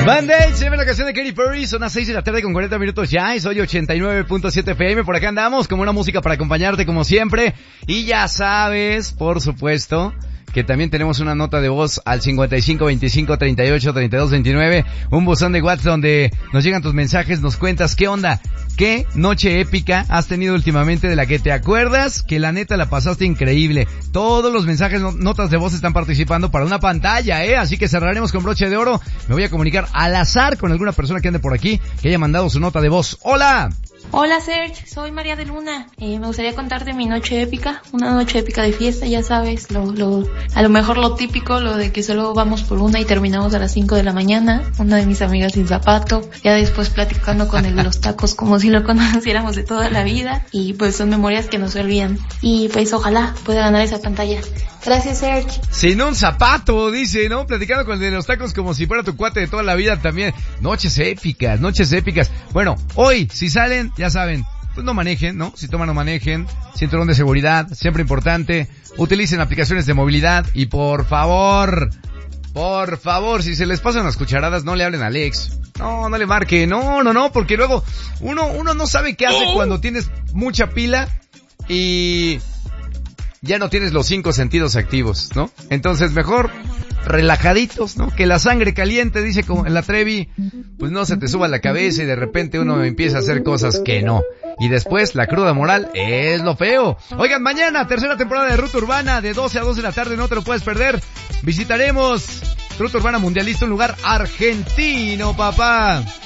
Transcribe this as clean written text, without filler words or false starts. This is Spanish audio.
Band-Aid, se llama la canción de Katy Perry, son las 6 de la tarde con 40 minutos ya, y soy 89.7 FM, por acá andamos, como una música para acompañarte como siempre, y ya sabes, por supuesto, que también tenemos una nota de voz al 55 25 38 32 29, un buzón de WhatsApp donde nos llegan tus mensajes, nos cuentas qué onda, qué noche épica has tenido últimamente de la que te acuerdas, que la neta la pasaste increíble. Todos los mensajes, notas de voz están participando para una pantalla, así que cerraremos con broche de oro. Me voy a comunicar al azar con alguna persona que ande por aquí, que haya mandado su nota de voz. ¡Hola! Hola Serge, soy María de Luna. Me gustaría contarte mi noche épica, una noche épica de fiesta, ya sabes, a lo mejor lo típico, lo de que solo vamos por una y terminamos a las 5 de la mañana, una de mis amigas sin zapato, ya después platicando con el de los tacos como si lo conociéramos de toda la vida, y pues son memorias que no se olvidan, y pues ojalá pueda ganar esa pantalla. Gracias, Serge. Sin un zapato, dice, ¿no? Platicando con el de los tacos como si fuera tu cuate de toda la vida también. Noches épicas, noches épicas. Bueno, hoy, si salen, ya saben, pues no manejen, ¿no? Si toman no manejen, cinturón de seguridad, siempre importante. Utilicen aplicaciones de movilidad y por favor, si se les pasan las cucharadas, no le hablen a Alex. No le marque, no, porque luego uno no sabe qué hace cuando tienes mucha pila y ya no tienes los 5 sentidos activos, ¿no? Entonces mejor relajaditos, ¿no? Que la sangre caliente, dice como la Trevi, pues no se te suba a la cabeza y de repente uno empieza a hacer cosas que no. Y después la cruda moral es lo feo. Oigan, mañana, tercera temporada de Ruta Urbana, de 12 a 2 de la tarde, no te lo puedes perder. Visitaremos Ruta Urbana Mundialista, un lugar argentino, papá.